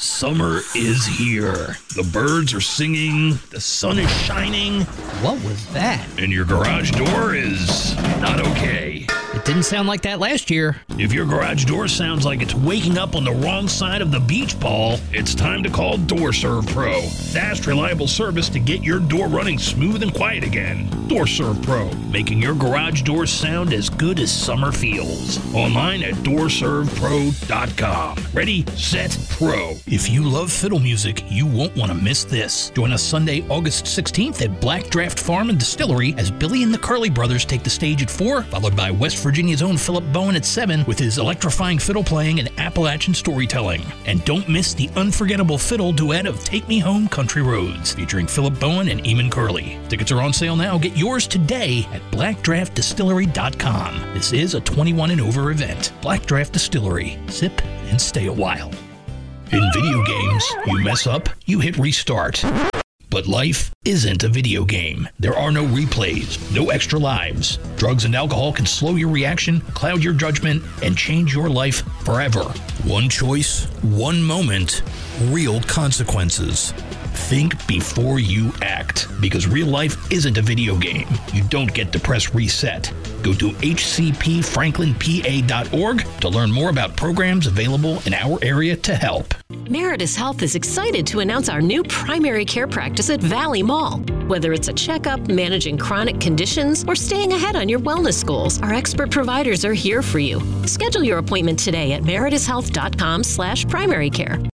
Summer is here. The birds are singing, the sun is shining. What was that? And your garage door is not okay. It didn't sound like that last year. If your garage door sounds like it's waking up on the wrong side of the beach ball, it's time to call DoorServe Pro. Fast, reliable service to get your door running smooth and quiet again. DoorServe Pro, making your garage door sound as good as summer feels. Online at DoorServePro.com. Ready, set, pro. If you love fiddle music, you won't want to miss this. Join us Sunday, August 16th at Black Draft Farm and Distillery as Billy and the Curly Brothers take the stage at 4, followed by West Virginia's own Philip Bowen at 7 with his electrifying fiddle playing and Appalachian storytelling. And don't miss the unforgettable fiddle duet of Take Me Home Country Roads, featuring Philip Bowen and Eamon Curley. Tickets are on sale now. Get yours today at blackdraftdistillery.com. This is a 21 and over event. Black Draft Distillery. Sip and stay a while. In video games, you mess up, you hit restart. But life isn't a video game. There are no replays, no extra lives. Drugs and alcohol can slow your reaction, cloud your judgment, and change your life forever. One choice, one moment, real consequences. Think before you act, because real life isn't a video game. You don't get to press reset. Go to hcpfranklinpa.org to learn more about programs available in our area to help. Meritus Health is excited to announce our new primary care practice at Valley Mall. Whether it's a checkup, managing chronic conditions, or staying ahead on your wellness goals, our expert providers are here for you. Schedule your appointment today at meritushealth.com/primary care